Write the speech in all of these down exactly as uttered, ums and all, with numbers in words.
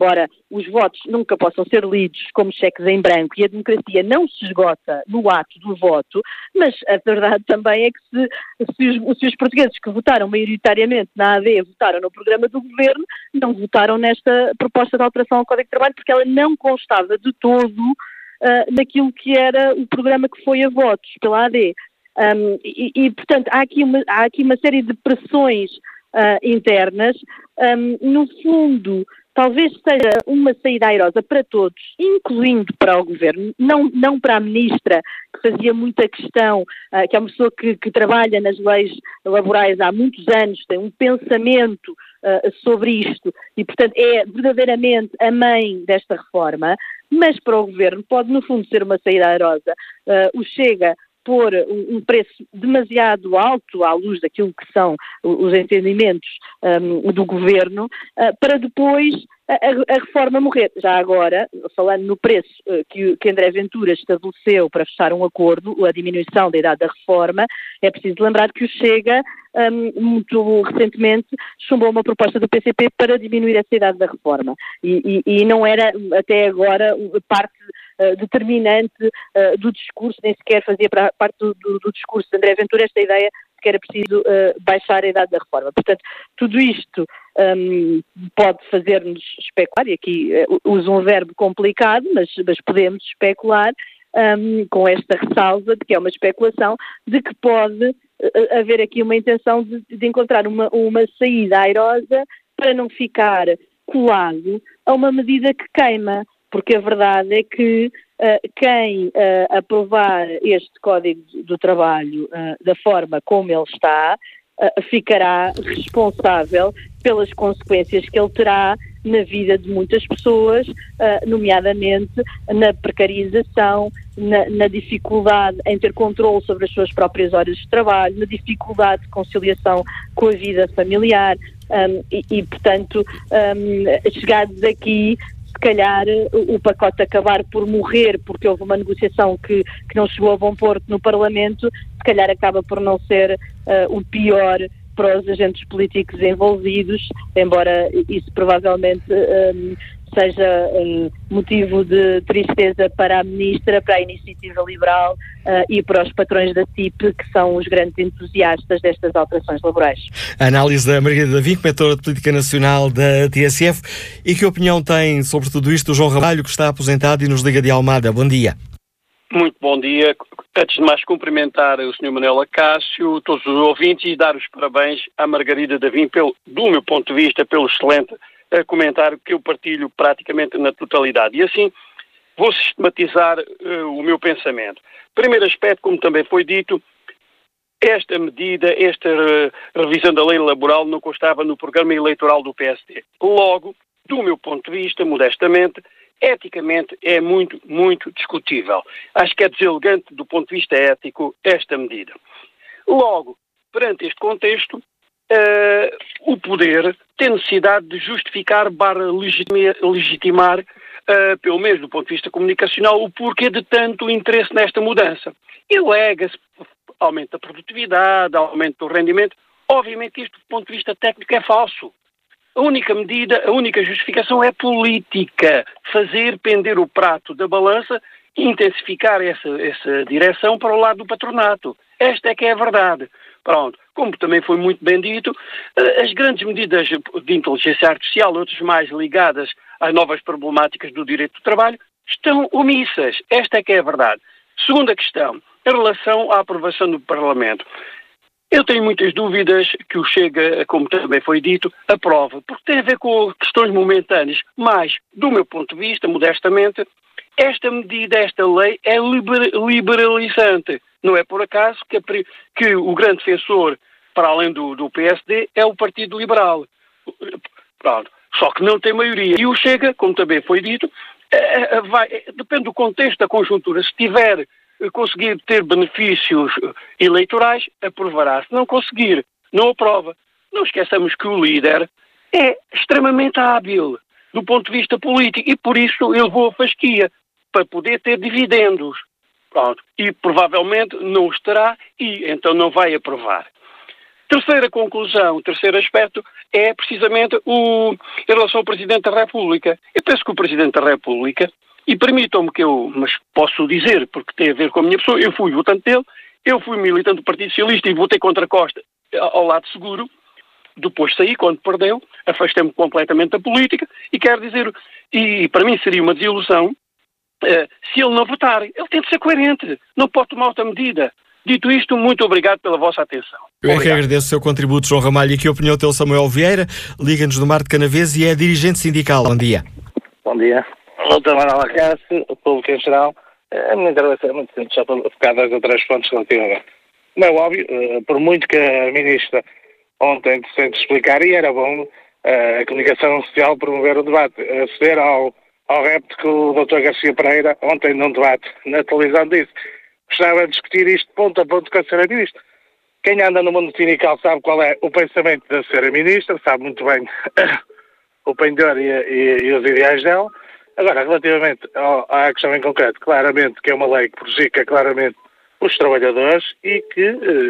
embora os votos nunca possam ser lidos como cheques em branco e a democracia não se esgota no ato do voto, mas a verdade também é que se, se, os, se os portugueses que votaram maioritariamente na A D votaram no programa do governo, não votaram nesta proposta de alteração ao Código de Trabalho porque ela não constava de todo uh, naquilo que era o programa que foi a votos pela A D. Um, e, e, portanto, há aqui uma, há aqui uma série de pressões uh, internas. Um, no fundo, talvez seja uma saída airosa para todos, incluindo para o Governo, não, não para a Ministra, que fazia muita questão, uh, que é uma pessoa que, que trabalha nas leis laborais há muitos anos, tem um pensamento uh, sobre isto e, portanto, é verdadeiramente a mãe desta reforma, mas para o Governo pode, no fundo, ser uma saída airosa. Uh, o Chega pôr um preço demasiado alto à luz daquilo que são os entendimentos um, do Governo, uh, para depois a, a reforma morrer. Já agora, falando no preço uh, que, que André Ventura estabeleceu para fechar um acordo, a diminuição da idade da reforma, é preciso lembrar que o Chega, um, muito recentemente, chumbou uma proposta do P C P para diminuir essa idade da reforma. E, e, e não era, até agora, parte uh, determinante uh, do discurso, nem sequer fazia para, parte do, do, do discurso de André Ventura esta ideia de que era preciso uh, baixar a idade da reforma. Portanto, tudo isto um, pode fazer-nos especular, e aqui uh, uso um verbo complicado, mas, mas podemos especular um, com esta ressalva de que é uma especulação, de que pode uh, haver aqui uma intenção de, de encontrar uma, uma saída airosa para não ficar colado a uma medida que queima, porque a verdade é que uh, quem uh, aprovar este Código do Trabalho uh, da forma como ele está, uh, ficará responsável pelas consequências que ele terá na vida de muitas pessoas, uh, nomeadamente na precarização, na, na dificuldade em ter controle sobre as suas próprias horas de trabalho, na dificuldade de conciliação com a vida familiar, um, e, e, portanto, um, chegados aqui, se calhar o pacote acabar por morrer porque houve uma negociação que, que não chegou a bom porto no Parlamento, se calhar acaba por não ser uh, o pior para os agentes políticos envolvidos, embora isso provavelmente um, seja um, motivo de tristeza para a Ministra, para a Iniciativa Liberal uh, e para os patrões da T I P, que são os grandes entusiastas destas alterações laborais. A análise da Margarida Davim, comentadora de Política Nacional da T S F. E que opinião tem sobre tudo isto o João Ramalho, que está aposentado e nos liga de Almada? Bom dia. Muito bom dia. Antes de mais, cumprimentar o senhor Manuel Acácio, todos os ouvintes, e dar os parabéns à Margarida Davim, pelo, do meu ponto de vista, pelo excelente uh, comentário que eu partilho praticamente na totalidade. E assim, vou sistematizar uh, o meu pensamento. Primeiro aspecto, como também foi dito, esta medida, esta uh, revisão da lei laboral não constava no programa eleitoral do P S D. Logo, do meu ponto de vista, modestamente, eticamente é muito, muito discutível. Acho que é deselegante do ponto de vista ético esta medida. Logo, perante este contexto, uh, o poder tem necessidade de justificar barra legitimar, legitimar uh, pelo menos do ponto de vista comunicacional, o porquê de tanto interesse nesta mudança. E alega-se aumento da produtividade, aumento do rendimento. Obviamente isto do ponto de vista técnico é falso. A única medida, a única justificação é política. Fazer pender o prato da balança e intensificar essa, essa direção para o lado do patronato. Esta é que é a verdade. Pronto. Como também foi muito bem dito, as grandes medidas de inteligência artificial, outras mais ligadas às novas problemáticas do direito do trabalho, estão omissas. Esta é que é a verdade. Segunda questão, em relação à aprovação do Parlamento. Eu tenho muitas dúvidas que o Chega, como também foi dito, aprova, porque tem a ver com questões momentâneas, mas, do meu ponto de vista, modestamente, esta medida, esta lei é liber, liberalizante. Não é por acaso que, a, que o grande defensor, para além do, do P S D, é o Partido Liberal. Pronto. Só que não tem maioria. E o Chega, como também foi dito, é, é, vai, é, depende do contexto, da conjuntura. Se tiver conseguir ter benefícios eleitorais, aprovará. Se não conseguir, não aprova. Não esqueçamos que o líder é extremamente hábil do ponto de vista político e por isso ele levou a fasquia para poder ter dividendos. Pronto. E provavelmente não os terá e então não vai aprovar. Terceira conclusão, o terceiro aspecto é precisamente o, em relação ao Presidente da República. Eu penso que o Presidente da República, e permitam-me que eu, mas posso dizer, porque tem a ver com a minha pessoa, eu fui votante dele, eu fui militante do Partido Socialista e votei contra Costa ao lado seguro. Depois saí, quando perdeu, afastei-me completamente da política e quero dizer, e para mim seria uma desilusão, uh, se ele não votar. Ele tem de ser coerente, não pode tomar outra medida. Dito isto, muito obrigado pela vossa atenção. Eu é obrigado. que agradeço o seu contributo, João Ramalho. E que opinião tem o Samuel Vieira, liga-nos do Mar de Canaveses e é dirigente sindical. Bom dia. Bom dia. doutor Manuel Acácio, o público em geral. A minha intervenção é muito simples, só para focar dois ou três pontos relativamente. Não é óbvio, por muito que a Ministra ontem tente explicar, e era bom a comunicação social promover o debate, aceder ao, ao repto que o doutor Garcia Pereira ontem num debate na televisão disse. Gostava de discutir isto ponto a ponto com a senhora Ministra. Quem anda no mundo sindical sabe qual é o pensamento da senhora Ministra, sabe muito bem o pendor e, e, e os ideais dela. Agora, relativamente ao, à questão em concreto, claramente que é uma lei que prejudica claramente os trabalhadores e que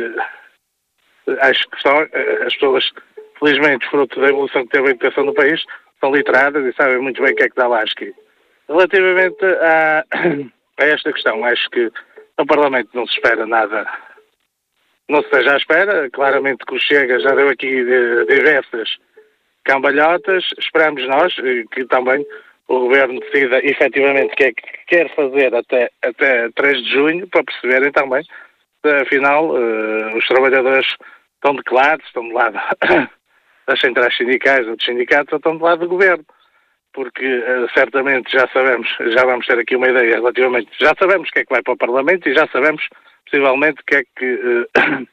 eh, acho que são, eh, as pessoas, felizmente, fruto da evolução que teve a educação do país, são literadas e sabem muito bem o que é que está lá escrito. Relativamente a, a esta questão, acho que no Parlamento não se espera nada, não se esteja à espera. Claramente que o Chega já deu aqui de, diversas cambalhotas. Esperamos nós que também o Governo decida efetivamente o que é que quer fazer até, até três de junho, para perceberem também se, afinal, uh, os trabalhadores estão declarados, estão do lado das centrais sindicais ou dos sindicatos, ou estão do lado do Governo. Porque uh, certamente já sabemos, já vamos ter aqui uma ideia relativamente, já sabemos o que é que vai para o Parlamento e já sabemos, possivelmente, o que é que uh,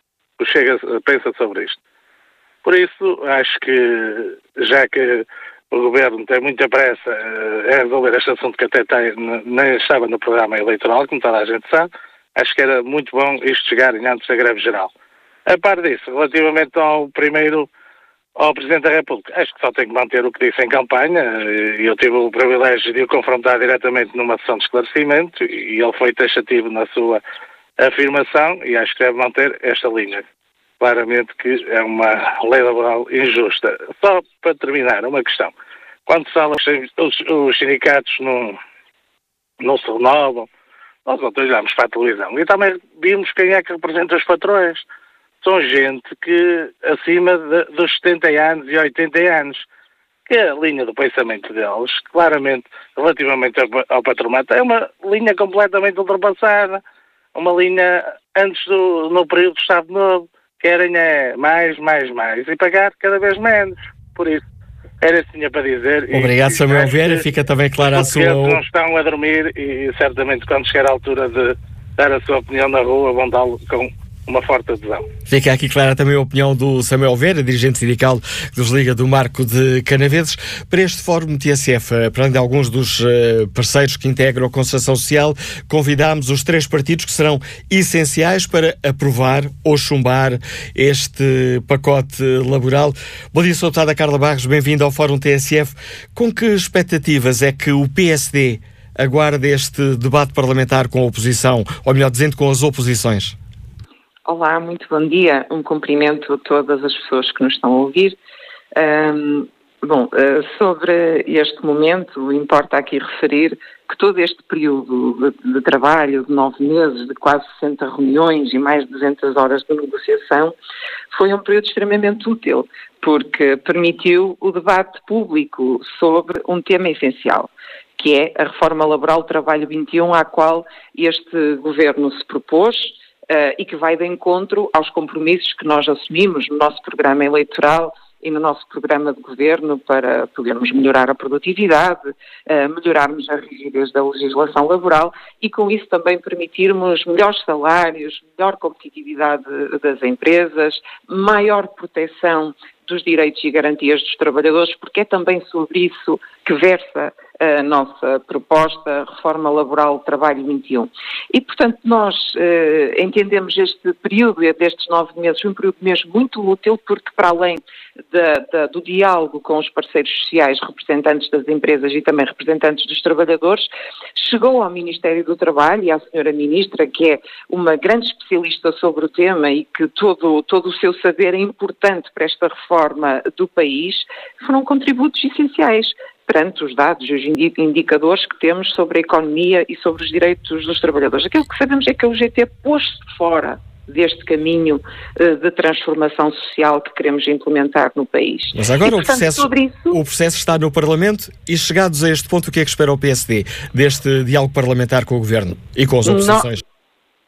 o Chega pensa sobre isto. Por isso, acho que, já que o Governo tem muita pressa uh, em resolver este assunto que até tem, nem estava no programa eleitoral, como toda a gente sabe, acho que era muito bom isto chegarem antes da greve geral. A par disso, relativamente ao primeiro, ao Presidente da República, acho que só tem que manter o que disse em campanha. Eu tive o privilégio de o confrontar diretamente numa sessão de esclarecimento e ele foi taxativo na sua afirmação e acho que deve manter esta linha. Claramente que é uma lei laboral injusta. Só para terminar, uma questão. Quando se fala que os, os sindicatos não, não se renovam, nós ontem olhamos para a televisão e também vimos quem é que representa os patrões. São gente que acima de, dos setenta anos e oitenta anos, que a linha do pensamento deles, claramente, relativamente ao, ao patronato, é uma linha completamente ultrapassada, uma linha antes do, no período do Estado Novo, querem é mais, mais, mais, e pagar cada vez menos. Por isso, era isso que tinha para dizer. Obrigado, e, Samuel Vieira, fica também clara a sua... Eles não estão a dormir e certamente quando chegar a altura de dar a sua opinião na rua vão dá-lo com uma forte adesão. Fica aqui clara também a opinião do Samuel Vieira, dirigente sindical que nos liga do Marco de Canaveses. Para este Fórum T S F, para além de alguns dos parceiros que integram a Concertação Social, convidámos os três partidos que serão essenciais para aprovar ou chumbar este pacote laboral. Bom dia, Sra Deputada Carla Barros, bem-vinda ao Fórum T S F. Com que expectativas é que o P S D aguarda este debate parlamentar com a oposição, ou melhor dizendo, com as oposições? Olá, muito bom dia. Um cumprimento a todas as pessoas que nos estão a ouvir. Um, bom, sobre este momento, importa aqui referir que todo este período de, de trabalho, de nove meses, de quase sessenta reuniões e mais de duzentas horas de negociação, foi um período extremamente útil, porque permitiu o debate público sobre um tema essencial, que é a reforma laboral do trabalho vinte e um, à qual este governo se propôs, Uh, e que vai de encontro aos compromissos que nós assumimos no nosso programa eleitoral e no nosso programa de governo para podermos melhorar a produtividade, uh, melhorarmos a rigidez da legislação laboral e com isso também permitirmos melhores salários, melhor competitividade das empresas, maior proteção dos direitos e garantias dos trabalhadores, porque é também sobre isso que versa a nossa proposta, Reforma Laboral Trabalho vinte e um. E, portanto, nós eh, entendemos este período, destes nove meses, um período mesmo muito útil, porque para além da, da, do diálogo com os parceiros sociais, representantes das empresas e também representantes dos trabalhadores, chegou ao Ministério do Trabalho e à senhora Ministra, que é uma grande especialista sobre o tema e que todo, todo o seu saber é importante para esta reforma do país, foram contributos essenciais perante os dados e os indicadores que temos sobre a economia e sobre os direitos dos trabalhadores. Aquilo que sabemos é que a U G T pôs-se fora deste caminho uh, de transformação social que queremos implementar no país. Mas agora e, portanto, o, processo, sobre isso... o processo está no Parlamento e, chegados a este ponto, o que é que espera o P S D deste diálogo parlamentar com o Governo e com as oposições? Não...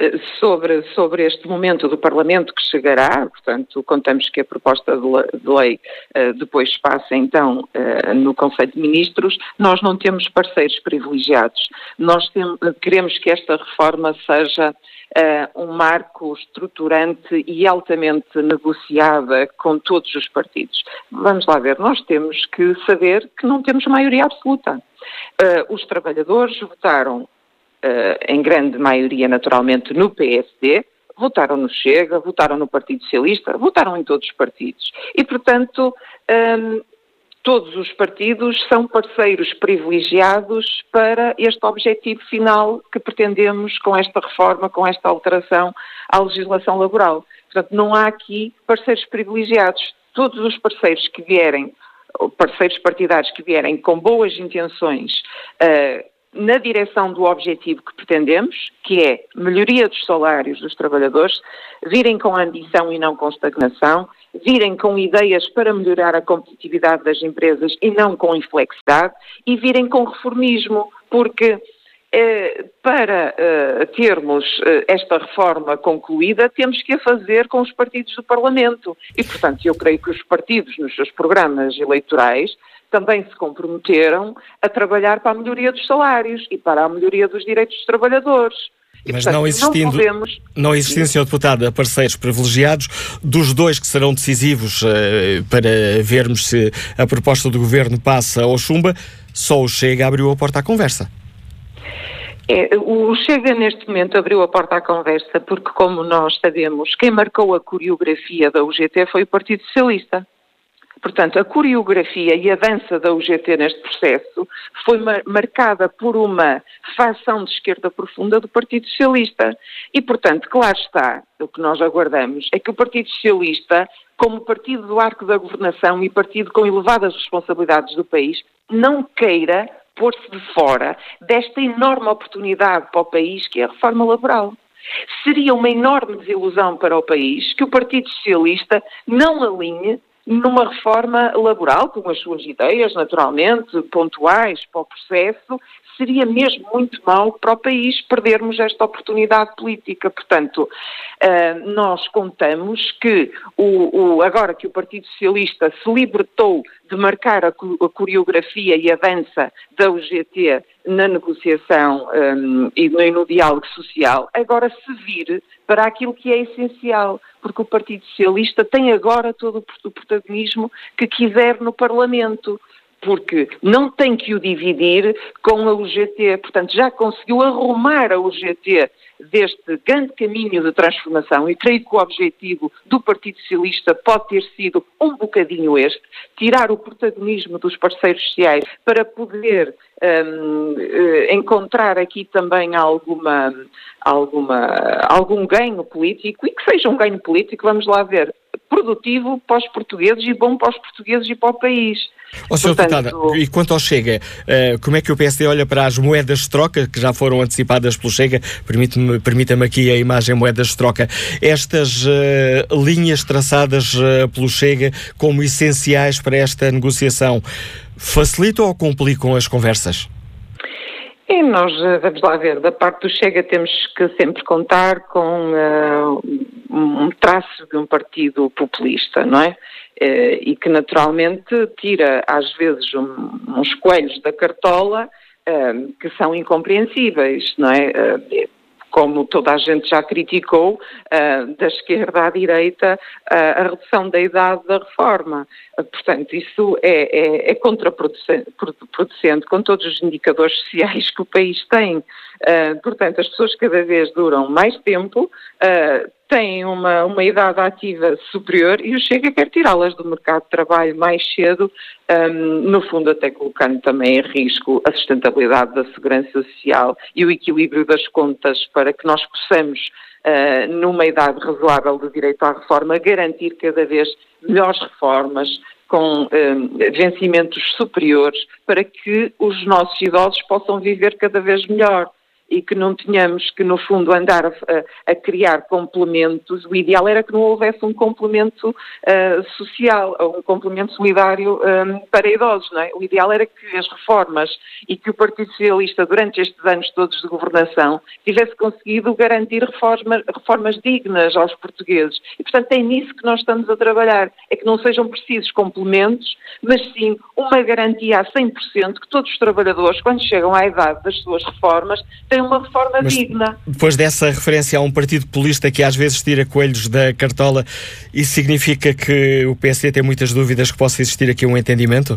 Sobre, sobre este momento do Parlamento que chegará, portanto, contamos que a proposta de lei uh, depois passa então uh, no Conselho de Ministros. Nós não temos parceiros privilegiados. Nós tem, queremos que esta reforma seja uh, um marco estruturante e altamente negociada com todos os partidos. Vamos lá ver, nós temos que saber que não temos maioria absoluta. Uh, os trabalhadores votaram Uh, em grande maioria, naturalmente, no P S D, votaram no Chega, votaram no Partido Socialista, votaram em todos os partidos. E, portanto, um, todos os partidos são parceiros privilegiados para este objetivo final que pretendemos com esta reforma, com esta alteração à legislação laboral. Portanto, não há aqui parceiros privilegiados. Todos os parceiros que vierem, parceiros partidários que vierem com boas intenções, uh, na direção do objetivo que pretendemos, que é melhoria dos salários dos trabalhadores, virem com ambição e não com estagnação, virem com ideias para melhorar a competitividade das empresas e não com inflexidade, e virem com reformismo, porque eh, para eh, termos eh, esta reforma concluída, temos que a fazer com os partidos do Parlamento. E, portanto, eu creio que os partidos, nos seus programas eleitorais, também se comprometeram a trabalhar para a melhoria dos salários e para a melhoria dos direitos dos trabalhadores. E, Mas portanto, não existindo, não, podemos... não existindo, senhor Deputado, a parceiros privilegiados, dos dois que serão decisivos uh, para vermos se a proposta do Governo passa ou chumba, só o Chega abriu a porta à conversa. É, o Chega neste momento abriu a porta à conversa porque, como nós sabemos, quem marcou a coreografia da U G T foi o Partido Socialista. Portanto, a coreografia e a dança da U G T neste processo foi mar- marcada por uma facção de esquerda profunda do Partido Socialista. E, portanto, claro está, o que nós aguardamos é que o Partido Socialista, como partido do arco da governação e partido com elevadas responsabilidades do país, não queira pôr-se de fora desta enorme oportunidade para o país que é a reforma laboral. Seria uma enorme desilusão para o país que o Partido Socialista não alinhe numa reforma laboral, com as suas ideias, naturalmente, pontuais para o processo. Seria mesmo muito mau para o país perdermos esta oportunidade política. Portanto, uh, nós contamos que, o, o, agora que o Partido Socialista se libertou de marcar a, a coreografia e a dança da U G T na negociação um, e, no, e no diálogo social, agora se vire para aquilo que é essencial, porque o Partido Socialista tem agora todo o protagonismo que quiser no Parlamento, porque não tem que o dividir com a U G T. Portanto, já conseguiu arrumar a U G T deste grande caminho de transformação e creio que o objetivo do Partido Socialista pode ter sido um bocadinho este, tirar o protagonismo dos parceiros sociais para poder um, encontrar aqui também alguma, alguma, algum ganho político e que seja um ganho político, vamos lá ver, produtivo para os portugueses e bom para os portugueses e para o país. Ó, senhor Deputado, e quanto ao Chega, uh, como é que o P S D olha para as moedas de troca que já foram antecipadas pelo Chega? Permite-me, permita-me aqui a imagem moedas de troca. Estas uh, linhas traçadas uh, pelo Chega como essenciais para esta negociação, facilitam ou complicam as conversas? E nós, vamos lá ver, da parte do Chega temos que sempre contar com uh, um traço de um partido populista, não é? Uh, e que naturalmente tira às vezes um, uns coelhos da cartola uh, que são incompreensíveis, não é? Uh, como toda a gente já criticou, uh, da esquerda à direita, uh, a redução da idade da reforma. Uh, portanto, isso é, é, é contraproducente com todos os indicadores sociais que o país tem. Uh, portanto, as pessoas cada vez duram mais tempo, uh, têm uma, uma idade ativa superior e o Chega quer tirá-las do mercado de trabalho mais cedo, um, no fundo até colocando também em risco a sustentabilidade da segurança social e o equilíbrio das contas para que nós possamos, uh, numa idade razoável de direito à reforma, garantir cada vez melhores reformas com um, vencimentos superiores para que os nossos idosos possam viver cada vez melhor. E que não tenhamos que, no fundo, andar a, a criar complementos. O ideal era que não houvesse um complemento uh, social, ou um complemento solidário um, para idosos, não é? O ideal era que as reformas e que o Partido Socialista, durante estes anos todos de governação, tivesse conseguido garantir reformas, reformas dignas aos portugueses. E, portanto, é nisso que nós estamos a trabalhar. É que não sejam precisos complementos, mas sim uma garantia a cem por cento que todos os trabalhadores, quando chegam à idade das suas reformas, têm uma reforma Mas digna. Depois dessa referência a um partido populista que às vezes tira coelhos da cartola, isso significa que o P S D tem muitas dúvidas que possa existir aqui um entendimento?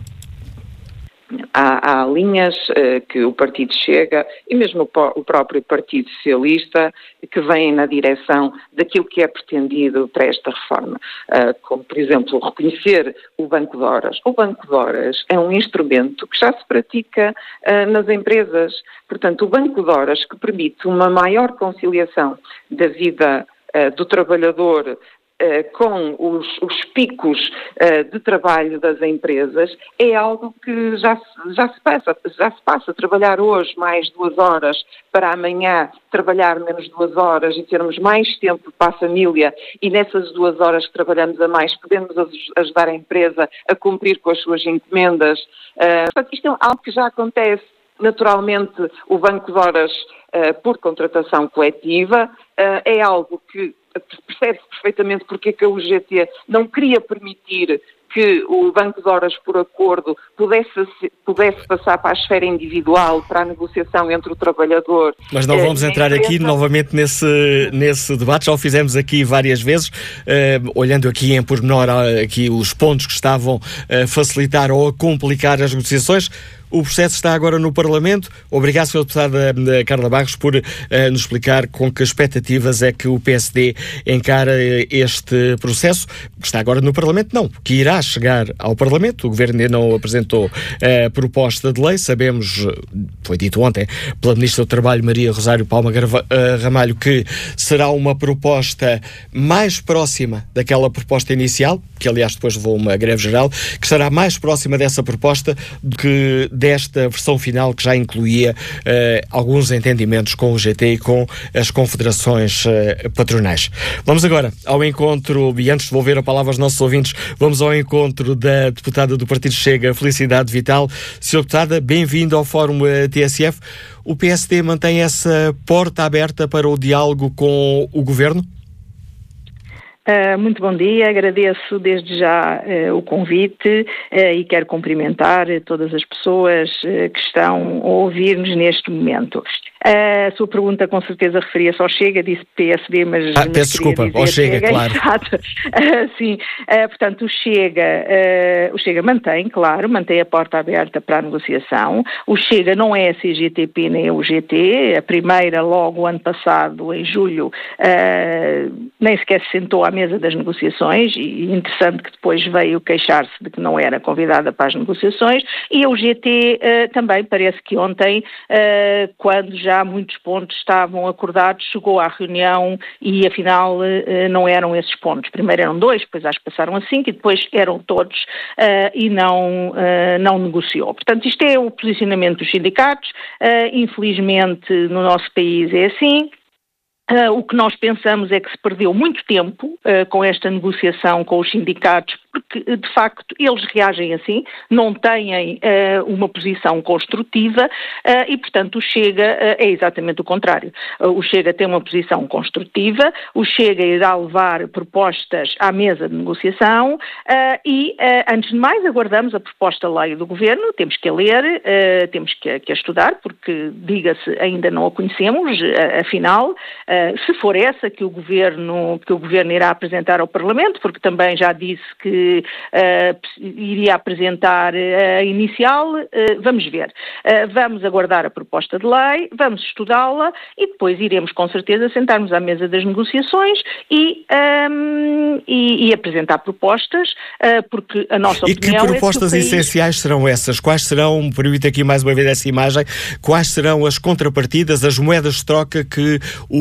Há, há linhas uh, que o Partido Chega e mesmo o, o próprio Partido Socialista que vêm na direção daquilo que é pretendido para esta reforma. Uh, como, por exemplo, reconhecer o Banco de Horas. O Banco de Horas é um instrumento que já se pratica uh, nas empresas. Portanto, o Banco de Horas que permite uma maior conciliação da vida uh, do trabalhador com os, os picos uh, de trabalho das empresas, é algo que já, já, se passa, já se passa. Trabalhar hoje mais duas horas para amanhã trabalhar menos duas horas e termos mais tempo para a família, e nessas duas horas que trabalhamos a mais podemos ajudar a empresa a cumprir com as suas encomendas. Uh, portanto, isto é algo que já acontece. Naturalmente, o Banco de Horas uh, por contratação coletiva uh, é algo que percebe-se perfeitamente porque é que a U G T não queria permitir que o Banco de Horas por acordo pudesse, pudesse passar para a esfera individual, para a negociação entre o trabalhador. Mas não vamos entrar aqui novamente nesse, nesse debate, já o fizemos aqui várias vezes, uh, olhando aqui em pormenor aqui os pontos que estavam a facilitar ou a complicar as negociações. O processo está agora no Parlamento. Obrigado, senhora Deputada Carla Barros, por uh, nos explicar com que expectativas é que o P S D encara este processo, que está agora no Parlamento, não, que irá chegar ao Parlamento. O Governo ainda não apresentou a uh, proposta de lei. Sabemos, foi dito ontem pela Ministra do Trabalho, Maria Rosário Palma Ramalho, que será uma proposta mais próxima daquela proposta inicial, que aliás depois levou uma greve geral, que estará mais próxima dessa proposta do que desta versão final, que já incluía uh, alguns entendimentos com o G T e com as confederações uh, patronais. Vamos agora ao encontro, e antes de devolver a palavra aos nossos ouvintes, vamos ao encontro da deputada do Partido Chega, Felicidade Vital. senhora Deputada, bem-vindo ao Fórum T S F. O P S D mantém essa porta aberta para o diálogo com o Governo? Uh, muito bom dia, agradeço desde já uh, o convite uh, e quero cumprimentar uh, todas as pessoas uh, que estão a ouvir-nos neste momento. Uh, a sua pergunta com certeza referia-se ao Chega, disse P S D, mas... Ah, peço desculpa, ao Chega, Chega, claro. Exato. Uh, sim, uh, portanto o Chega, uh, o Chega mantém, claro, mantém a porta aberta para a negociação. O Chega não é a C G T P nem a U G T, a primeira logo ano passado, em julho, uh, nem sequer se sentou à mesa das negociações, e interessante que depois veio queixar-se de que não era convidada para as negociações, e a U G T uh, também, parece que ontem, uh, quando já muitos pontos estavam acordados, chegou à reunião e afinal uh, não eram esses pontos. Primeiro eram dois, depois acho que passaram a cinco e depois eram todos uh, e não, uh, não negociou. Portanto, isto é o posicionamento dos sindicatos. Uh, infelizmente no nosso país é assim. Uh, o que nós pensamos é que se perdeu muito tempo uh, com esta negociação com os sindicatos porque, de facto, eles reagem assim, não têm uh, uma posição construtiva uh, e, portanto, o Chega uh, é exatamente o contrário. Uh, o Chega tem uma posição construtiva, o Chega irá levar propostas à mesa de negociação uh, e, uh, antes de mais, aguardamos a proposta de lei do Governo, temos que a ler, uh, temos que, que a estudar, porque, diga-se, ainda não a conhecemos, uh, afinal, uh, se for essa que o Governo, que o Governo irá apresentar ao Parlamento, porque também já disse que uh, iria apresentar a inicial, uh, vamos ver. Uh, vamos aguardar a proposta de lei, vamos estudá-la e depois iremos com certeza sentarmos à mesa das negociações e, um, e, e apresentar propostas, uh, porque a nossa e opinião que propostas é que o país... essenciais serão essas? Quais serão, permite aqui mais uma vez essa imagem, quais serão as contrapartidas, as moedas de troca que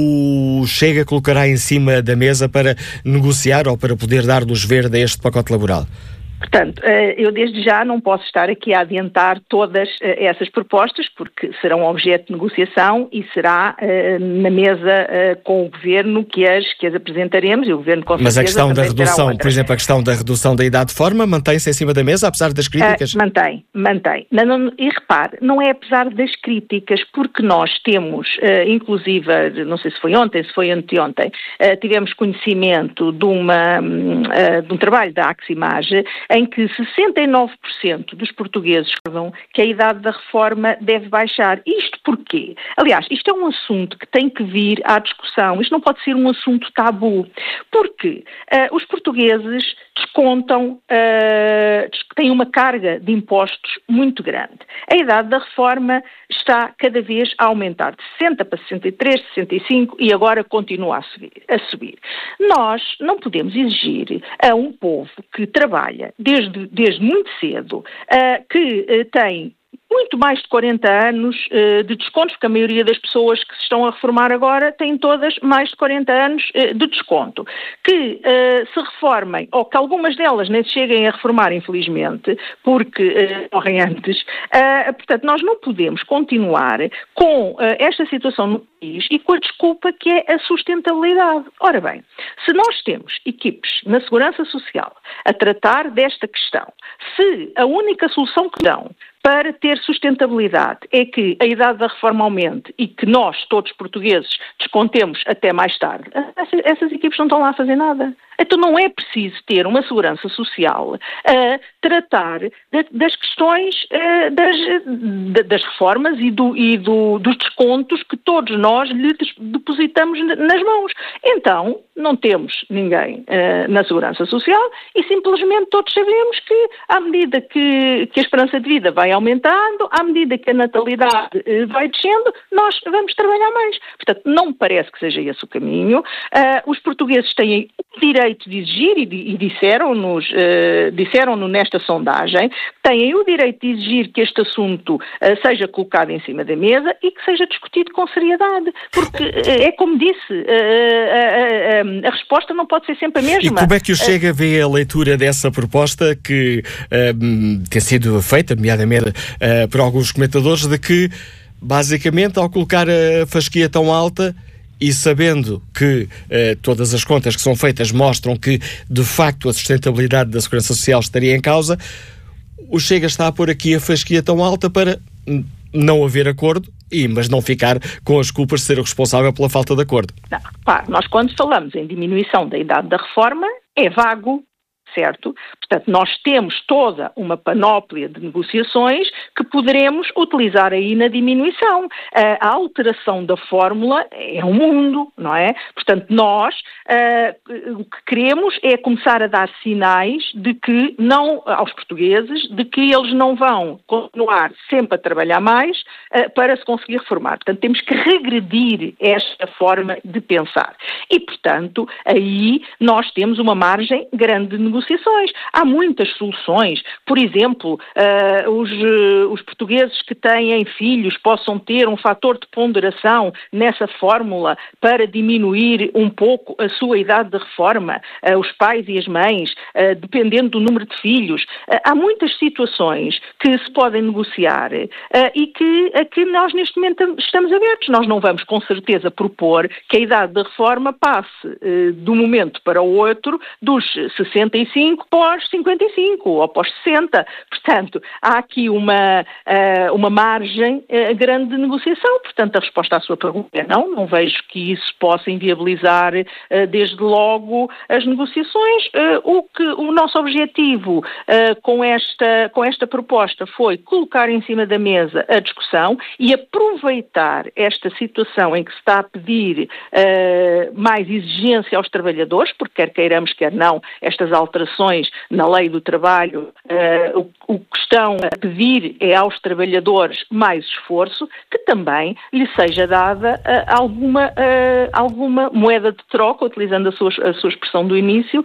o Chega colocará em cima da mesa para negociar ou para poder dar luz verde a este pacote laboral? Portanto, eu desde já não posso estar aqui a adiantar todas essas propostas, porque serão objeto de negociação e será na mesa com o Governo que as, que as apresentaremos e o Governo com certeza. Mas a questão da redução, por exemplo, a questão da redução da idade de forma, mantém-se em cima da mesa, apesar das críticas? Uh, mantém, mantém. Não, não, e repare, não é apesar das críticas, porque nós temos, uh, inclusive, não sei se foi ontem, se foi anteontem, uh, tivemos conhecimento de, uma, uh, de um trabalho da Aximage, em que sessenta e nove por cento dos portugueses acordam que a idade da reforma deve baixar. Isto porquê? Aliás, isto é um assunto que tem que vir à discussão. Isto não pode ser um assunto tabu. Porque uh, os portugueses descontam, uh, têm uma carga de impostos muito grande. A idade da reforma está cada vez a aumentar de sessenta para sessenta e três, sessenta e cinco e agora continua a subir. A subir. Nós não podemos exigir a um povo que trabalha desde, desde muito cedo, uh, que uh, tem muito mais de quarenta anos uh, de descontos, porque a maioria das pessoas que se estão a reformar agora têm todas mais de quarenta anos uh, de desconto. Que uh, se reformem, ou que algumas delas nem se cheguem a reformar, infelizmente, porque uh, morrem antes. Uh, portanto, nós não podemos continuar com uh, esta situação no país e com a desculpa que é a sustentabilidade. Ora bem, se nós temos equipes na Segurança Social a tratar desta questão, se a única solução que dão para ter sustentabilidade é que a idade da reforma aumente e que nós, todos portugueses, descontemos até mais tarde, essas, essas equipes não estão lá a fazer nada. Então não é preciso ter uma segurança social a tratar de, das questões uh, das, de, das reformas e, do, e do, dos descontos que todos nós lhe depositamos nas mãos. Então não temos ninguém uh, na segurança social e simplesmente todos sabemos que à medida que, que a esperança de vida vai aumentando, à medida que a natalidade uh, vai descendo, nós vamos trabalhar mais. Portanto, não me parece que seja esse o caminho. Uh, os portugueses têm o direito de exigir, e, e disseram-nos, uh, disseram-no nesta sondagem, têm o direito de exigir que este assunto uh, seja colocado em cima da mesa e que seja discutido com seriedade. Porque uh, é como disse, uh, uh, uh, a resposta não pode ser sempre a mesma. E como é que o Chega vê a leitura dessa proposta que uh, tem sido feita, nomeadamente uh, por alguns comentadores, de que, basicamente, ao colocar a fasquia tão alta e sabendo que uh, todas as contas que são feitas mostram que, de facto, a sustentabilidade da Segurança Social estaria em causa, o Chega está a pôr aqui a fasquia tão alta para não haver acordo, e, mas não ficar com as culpas de ser o responsável pela falta de acordo. Não, repare, nós quando falamos em diminuição da idade da reforma, é vago, certo? Portanto, nós temos toda uma panóplia de negociações que poderemos utilizar aí na diminuição. A alteração da fórmula é um mundo, não é? Portanto, nós uh, o que queremos é começar a dar sinais de que não, aos portugueses, de que eles não vão continuar sempre a trabalhar mais uh, para se conseguir reformar. Portanto, temos que regredir esta forma de pensar. E, portanto, aí nós temos uma margem grande de negociações. Há muitas soluções. Por exemplo, uh, os, uh, os portugueses que têm filhos possam ter um fator de ponderação nessa fórmula para diminuir um pouco a sua idade de reforma, uh, os pais e as mães, uh, dependendo do número de filhos. Uh, há muitas situações que se podem negociar uh, e que, a que nós neste momento estamos abertos. Nós não vamos com certeza propor que a idade de reforma passe uh, de um momento para o outro dos sessenta e cinco para os cinquenta e cinco ou para os sessenta. Portanto, há aqui uma, uma margem grande de negociação. Portanto, a resposta à sua pergunta é não, não vejo que isso possa inviabilizar desde logo as negociações. O que o nosso objetivo com esta, com esta proposta foi colocar em cima da mesa a discussão e aproveitar esta situação em que se está a pedir uh, mais exigência aos trabalhadores, porque quer queiramos, quer não, estas alterações na lei do trabalho, uh, o, o que estão a pedir é aos trabalhadores mais esforço, que também lhe seja dada uh, alguma, uh, alguma moeda de troca, utilizando a sua, a sua expressão do início,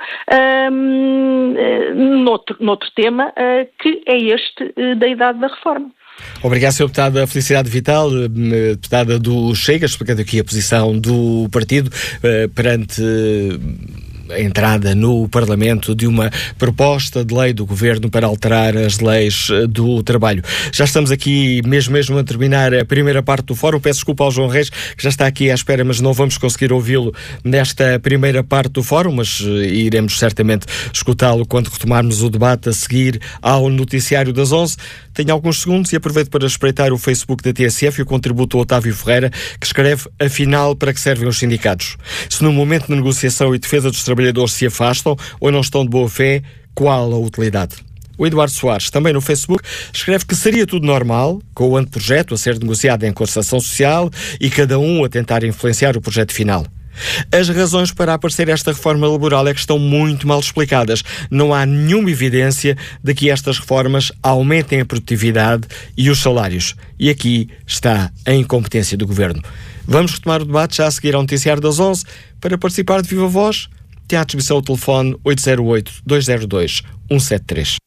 um, uh, noutro, noutro tema, uh, que é este uh, da idade da reforma. Obrigado, senhora Deputada Felicidade Vital, deputada do Chega, explicando aqui a posição do partido uh, perante uh, a entrada no Parlamento de uma proposta de lei do Governo para alterar as leis do trabalho. Já estamos aqui mesmo mesmo a terminar a primeira parte do fórum. Peço desculpa ao João Reis, que já está aqui à espera, mas não vamos conseguir ouvi-lo nesta primeira parte do fórum, mas uh, iremos certamente escutá-lo quando retomarmos o debate a seguir ao noticiário das onze. Tenho alguns segundos e aproveito para espreitar o Facebook da T S F e o contributo do Otávio Ferreira, que escreve: afinal, para que servem os sindicatos? Se no momento de negociação e defesa dos trabalhadores se afastam ou não estão de boa fé, qual a utilidade? O Eduardo Soares, também no Facebook, escreve que seria tudo normal, com o anteprojeto a ser negociado em concertação social e cada um a tentar influenciar o projeto final. As razões para aparecer esta reforma laboral é que estão muito mal explicadas. Não há nenhuma evidência de que estas reformas aumentem a produtividade e os salários. E aqui está a incompetência do Governo. Vamos retomar o debate já a seguir ao noticiário das onze. Para participar de viva voz, tem à distribuição o telefone oito zero oito, dois zero dois, um sete três.